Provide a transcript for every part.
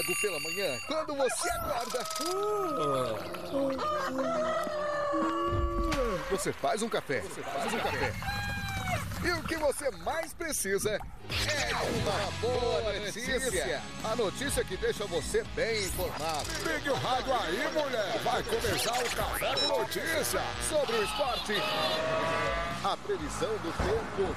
Logo pela manhã, quando você acorda, você faz um café. E o que você mais precisa é uma boa notícia. A notícia que deixa você bem informado. Ligue o rádio aí, mulher. Vai começar o Café com Notícia. Sobre o esporte, a previsão do tempo,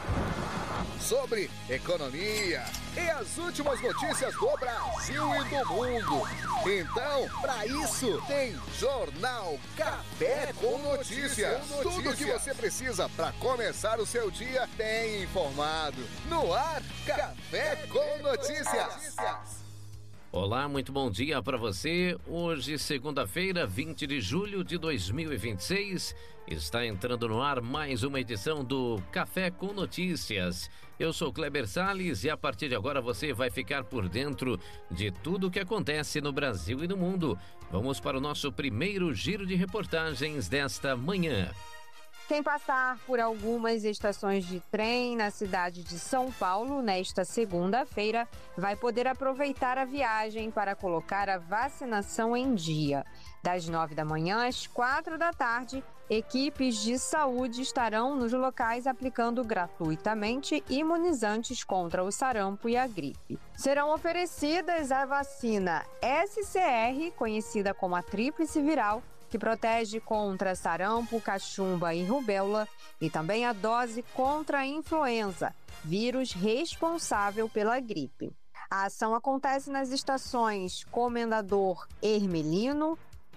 sobre economia e as últimas notícias do Brasil e do mundo. Então, para isso, tem Jornal Café com Notícias. Tudo o que você precisa para começar o seu dia bem informado. No ar, Café com Notícias. Olá, muito bom dia para você. Hoje, segunda-feira, 20 de julho de 2026, está entrando no ar mais uma edição do Café com Notícias. Eu sou Kleber Salles e a partir de agora você vai ficar por dentro de tudo o que acontece no Brasil e no mundo. Vamos para o nosso primeiro giro de reportagens desta manhã. Quem passar por algumas estações de trem na cidade de São Paulo nesta segunda-feira vai poder aproveitar a viagem para colocar a vacinação em dia. Das 9 da manhã às 4 da tarde, equipes de saúde estarão nos locais aplicando gratuitamente imunizantes contra o sarampo e a gripe. Serão oferecidas a vacina SCR, conhecida como a tríplice viral, que protege contra sarampo, cachumba e rubéola, e também a dose contra a influenza, vírus responsável pela gripe. A ação acontece nas estações Comendador Hermelino,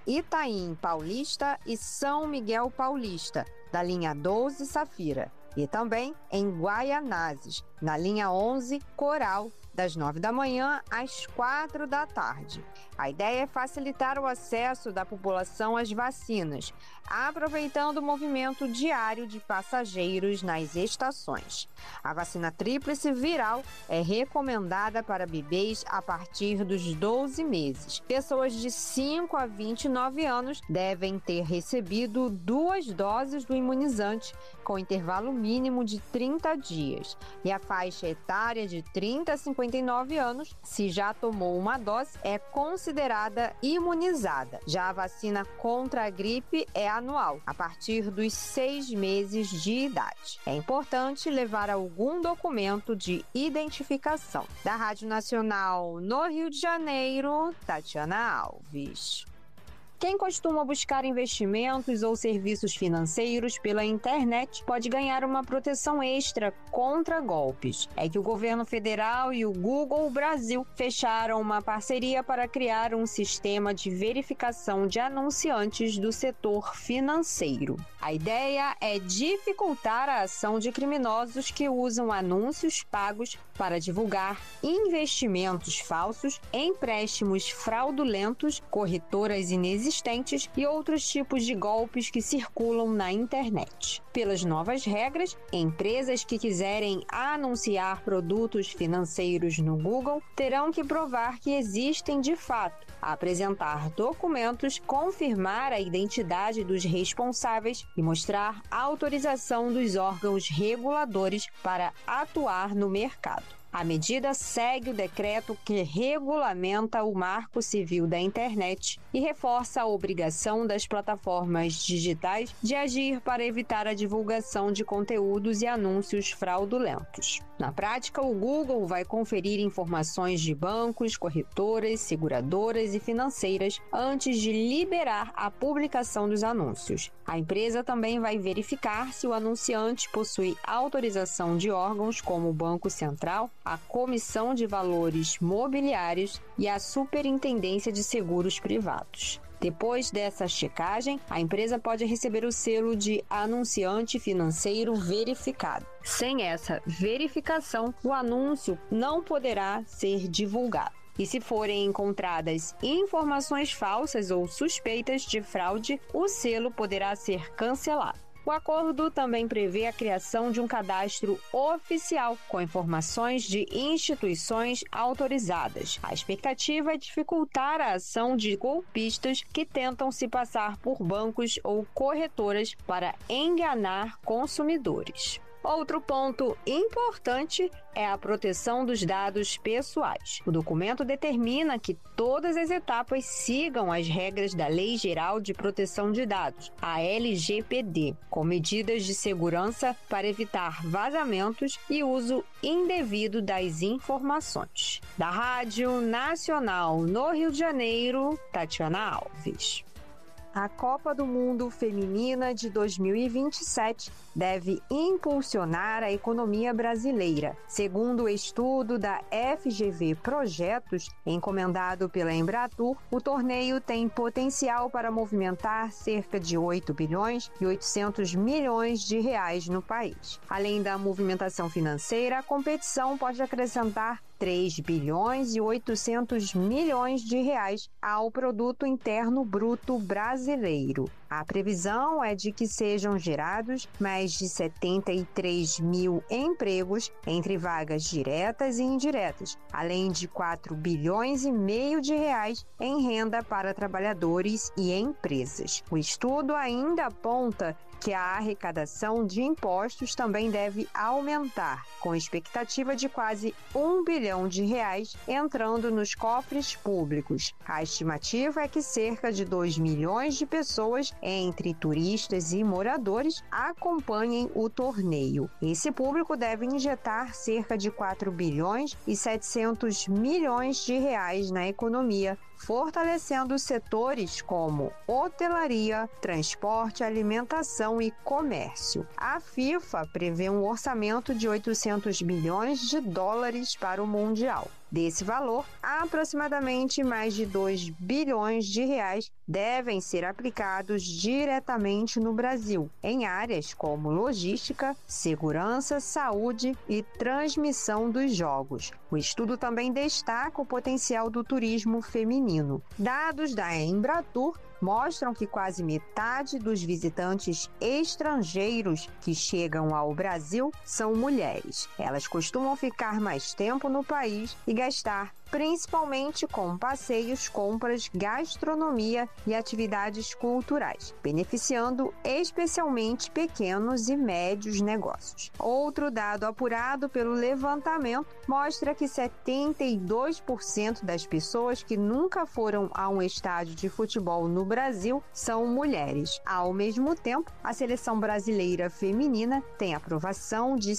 Itaim Paulista e São Miguel Paulista, da linha 12 Safira, e também em Guaianazes, na linha 11 Coral, das 9 da manhã às 4 da tarde. A ideia é facilitar o acesso da população às vacinas, aproveitando o movimento diário de passageiros nas estações. A vacina tríplice viral é recomendada para bebês a partir dos 12 meses. Pessoas de 5 a 29 anos devem ter recebido 2 doses do imunizante, com intervalo mínimo de 30 dias. E a faixa etária de 30 a 59 anos, se já tomou uma dose, é considerada imunizada. Já a vacina contra a gripe é anual, a partir dos 6 meses de idade. É importante levar algum documento de identificação. Da Rádio Nacional no Rio de Janeiro, Tatiana Alves. Quem costuma buscar investimentos ou serviços financeiros pela internet pode ganhar uma proteção extra contra golpes. É que o governo federal e o Google Brasil fecharam uma parceria para criar um sistema de verificação de anunciantes do setor financeiro. A ideia é dificultar a ação de criminosos que usam anúncios pagos para divulgar investimentos falsos, empréstimos fraudulentos, corretoras inexistentes e outros tipos de golpes que circulam na internet. Pelas novas regras, empresas que quiserem anunciar produtos financeiros no Google terão que provar que existem de fato, apresentar documentos, confirmar a identidade dos responsáveis e mostrar autorização dos órgãos reguladores para atuar no mercado. A medida segue o decreto que regulamenta o Marco Civil da Internet e reforça a obrigação das plataformas digitais de agir para evitar a divulgação de conteúdos e anúncios fraudulentos. Na prática, o Google vai conferir informações de bancos, corretoras, seguradoras e financeiras antes de liberar a publicação dos anúncios. A empresa também vai verificar se o anunciante possui autorização de órgãos como o Banco Central, a Comissão de Valores Mobiliários e a Superintendência de Seguros Privados. Depois dessa checagem, a empresa pode receber o selo de anunciante financeiro verificado. Sem essa verificação, o anúncio não poderá ser divulgado. E se forem encontradas informações falsas ou suspeitas de fraude, o selo poderá ser cancelado. O acordo também prevê a criação de um cadastro oficial com informações de instituições autorizadas. A expectativa é dificultar a ação de golpistas que tentam se passar por bancos ou corretoras para enganar consumidores. Outro ponto importante é a proteção dos dados pessoais. O documento determina que todas as etapas sigam as regras da Lei Geral de Proteção de Dados, a LGPD, com medidas de segurança para evitar vazamentos e uso indevido das informações. Da Rádio Nacional no Rio de Janeiro, Tatiana Alves. A Copa do Mundo Feminina de 2027 deve impulsionar a economia brasileira. Segundo o estudo da FGV Projetos, encomendado pela Embratur, o torneio tem potencial para movimentar cerca de 8 bilhões e 800 milhões de reais no país. Além da movimentação financeira, a competição pode acrescentar 3 bilhões e 800 milhões de reais ao Produto Interno Bruto brasileiro. A previsão é de que sejam gerados mais de 73 mil empregos entre vagas diretas e indiretas, além de 4 bilhões e meio de reais em renda para trabalhadores e empresas. O estudo ainda aponta que a arrecadação de impostos também deve aumentar, com expectativa de quase 1 bilhão de reais entrando nos cofres públicos. A estimativa é que cerca de 2 milhões de pessoas, entre turistas e moradores, acompanhem o torneio. Esse público deve injetar cerca de 4 bilhões e 700 milhões de reais na economia, fortalecendo setores como hotelaria, transporte, alimentação e comércio. A FIFA prevê um orçamento de 800 bilhões de dólares para o Mundial. Desse valor, aproximadamente mais de 2 bilhões de reais devem ser aplicados diretamente no Brasil, em áreas como logística, segurança, saúde e transmissão dos jogos. O estudo também destaca o potencial do turismo feminino. Dados da Embratur mostram que quase metade dos visitantes estrangeiros que chegam ao Brasil são mulheres. Elas costumam ficar mais tempo no país e gastar principalmente com passeios, compras, gastronomia e atividades culturais, beneficiando especialmente pequenos e médios negócios. Outro dado apurado pelo levantamento mostra que 72% das pessoas que nunca foram a um estádio de futebol no Brasil são mulheres. Ao mesmo tempo, a seleção brasileira feminina tem aprovação de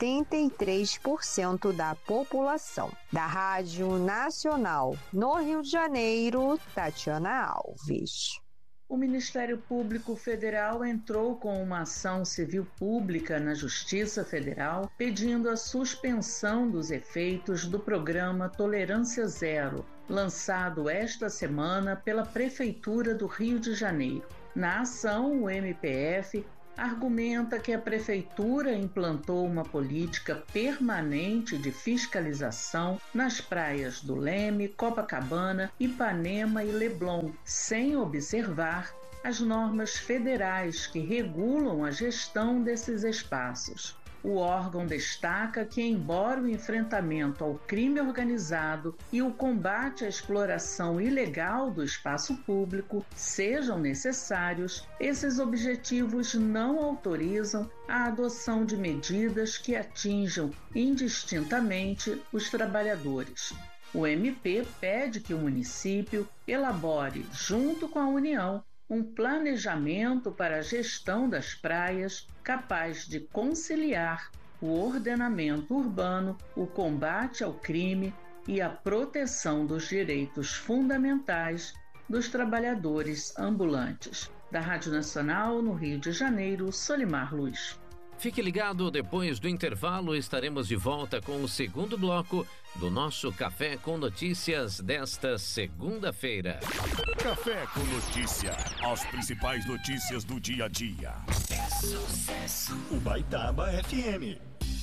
73% da população. Da Rádio Nacional no Rio de Janeiro, Tatiana Alves. O Ministério Público Federal entrou com uma ação civil pública na Justiça Federal pedindo a suspensão dos efeitos do programa Tolerância Zero, lançado esta semana pela Prefeitura do Rio de Janeiro. Na ação, o MPF argumenta que a Prefeitura implantou uma política permanente de fiscalização nas praias do Leme, Copacabana, Ipanema e Leblon, sem observar as normas federais que regulam a gestão desses espaços. O órgão destaca que, embora o enfrentamento ao crime organizado e o combate à exploração ilegal do espaço público sejam necessários, esses objetivos não autorizam a adoção de medidas que atinjam indistintamente os trabalhadores. O MP pede que o município elabore, junto com a União, um planejamento para a gestão das praias capaz de conciliar o ordenamento urbano, o combate ao crime e a proteção dos direitos fundamentais dos trabalhadores ambulantes. Da Rádio Nacional, no Rio de Janeiro, Solimar Luiz. Fique ligado, depois do intervalo estaremos de volta com o segundo bloco do nosso Café com Notícias desta segunda-feira. Café com Notícia, as principais notícias do dia a dia. É sucesso. Ubaitaba FM.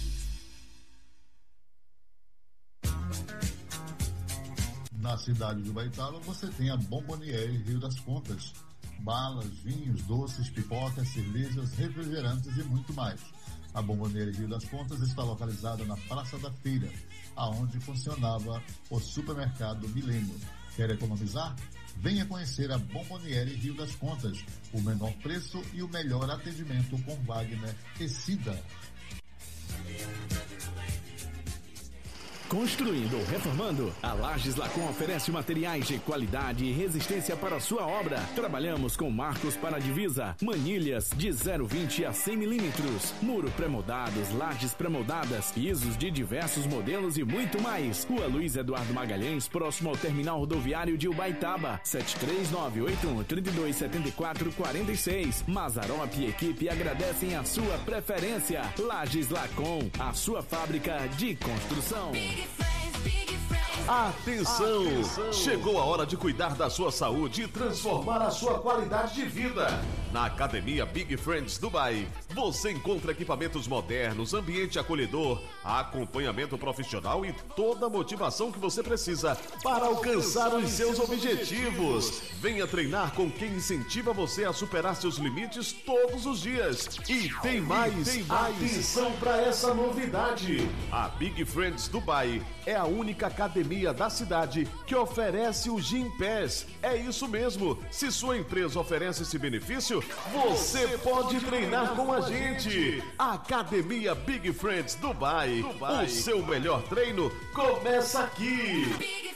Na cidade de Ubaitaba você tem a Bomboniere Rio das Contas. Balas, vinhos, doces, pipocas, cervejas, refrigerantes e muito mais. A Bomboniere Rio das Contas está localizada na Praça da Feira, aonde funcionava o supermercado Milênio. Quer economizar? Venha conhecer a Bomboniere Rio das Contas, o menor preço e o melhor atendimento com Wagner Tecida. Construindo ou reformando, a Lages Lacom oferece materiais de qualidade e resistência para a sua obra. Trabalhamos com marcos para divisa, manilhas de 0,20 a 100 milímetros, muro pré-moldados, lajes pré-moldadas, pisos de diversos modelos e muito mais. Rua Luiz Eduardo Magalhães, próximo ao terminal rodoviário de Ubaitaba, 73981327446. Mazarop e equipe agradecem a sua preferência. Lages Lacom, a sua fábrica de construção. Atenção! Chegou a hora de cuidar da sua saúde e transformar a sua qualidade de vida. Na Academia Big Friends Dubai, você encontra equipamentos modernos, ambiente acolhedor, acompanhamento profissional e toda a motivação que você precisa para alcançar os seus objetivos. Venha treinar com quem incentiva você a superar seus limites todos os dias. E tem mais. Atenção para essa novidade. A Big Friends Dubai é a única academia da cidade que oferece o Gym Pass. É isso mesmo. Se sua empresa oferece esse benefício, você pode treinar com a gente. Academia Big Friends Dubai. O seu melhor treino começa aqui.